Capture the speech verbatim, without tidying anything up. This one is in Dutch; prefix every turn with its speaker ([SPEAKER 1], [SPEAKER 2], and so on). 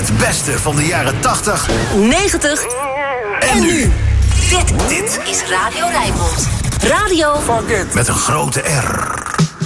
[SPEAKER 1] Het beste van de jaren tachtig,
[SPEAKER 2] negentig
[SPEAKER 1] en nu.
[SPEAKER 2] Dit,
[SPEAKER 1] Dit
[SPEAKER 2] is Radio Rijnmond. Radio
[SPEAKER 1] met een grote R.